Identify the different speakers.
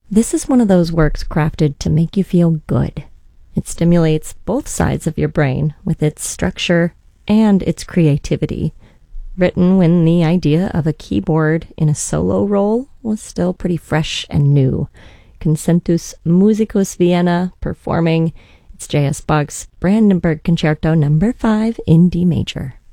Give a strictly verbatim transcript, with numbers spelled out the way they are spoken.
Speaker 1: This is one of those works crafted to make you feel good. It stimulates both sides of your brain with its structure and its creativity. Written when the idea of a keyboard in a solo role was still pretty fresh and new. Concentus Musicus Vienna performing its J S. Bach's Brandenburg Concerto number five in D major.